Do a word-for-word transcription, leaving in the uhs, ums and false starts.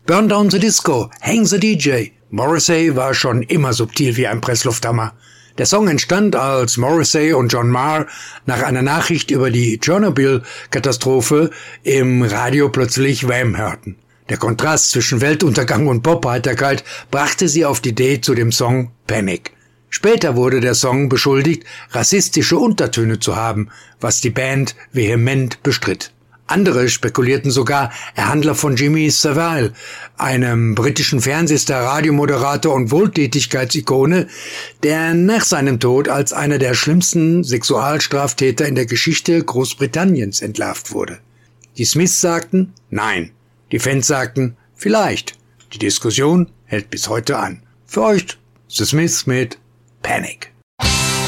Burn Down the Disco, Hang the D J. Morrissey war schon immer subtil wie ein Presslufthammer. Der Song entstand, als Morrissey und John Marr nach einer Nachricht über die Tschernobyl-Katastrophe im Radio plötzlich Wham hörten. Der Kontrast zwischen Weltuntergang und Pop-Heiterkeit brachte sie auf die Idee zu dem Song Panic. Später wurde der Song beschuldigt, rassistische Untertöne zu haben, was die Band vehement bestritt. Andere spekulierten sogar, er handle von Jimmy Savile, einem britischen Fernsehstar, Radiomoderator und Wohltätigkeitsikone, der nach seinem Tod als einer der schlimmsten Sexualstraftäter in der Geschichte Großbritanniens entlarvt wurde. Die Smiths sagten, nein. Die Fans sagten, vielleicht. Die Diskussion hält bis heute an. Für euch The Smiths mit Panic.